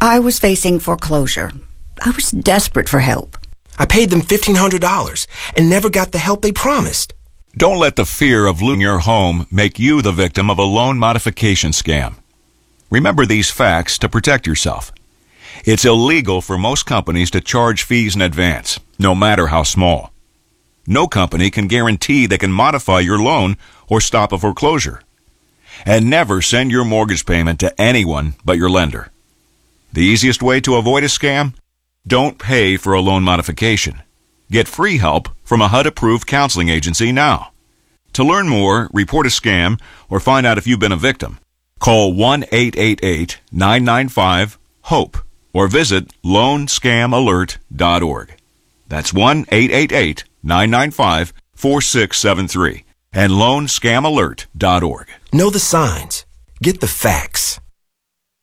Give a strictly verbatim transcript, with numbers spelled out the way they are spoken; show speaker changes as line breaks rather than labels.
I was facing foreclosure. I was desperate for help.
I paid them fifteen hundred dollars and never got the help they promised.
Don't let the fear of losing your home make you the victim of a loan modification scam. Remember these facts to protect yourself. It's illegal for most companies to charge fees in advance, no matter how small. No company can guarantee they can modify your loan or stop a foreclosure. And never send your mortgage payment to anyone but your lender. The easiest way to avoid a scam? Don't pay for a loan modification. Get free help from a H U D-approved counseling agency now. To learn more, report a scam, or find out if you've been a victim, call one eight eight eight, nine nine five, HOPE or visit loan scam alert dot org. That's one eight eight eight, nine nine five, four six seven three and loan scam alert dot org.
Know the signs. Get the facts.